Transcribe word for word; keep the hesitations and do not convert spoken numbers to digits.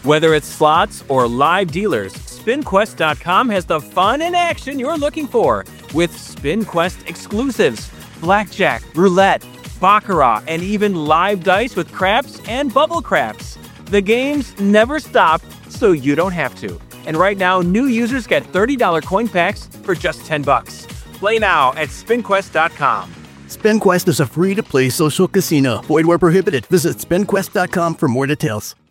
Whether it's slots or live dealers, spin quest dot com has the fun and action you're looking for with SpinQuest exclusives, blackjack, roulette, baccarat, and even live dice with craps and bubble craps. The games never stop, so you don't have to. And right now, new users get thirty dollars coin packs for just ten bucks. Play now at spin quest dot com. SpinQuest is a free-to-play social casino. Void where prohibited. Visit spin quest dot com for more details.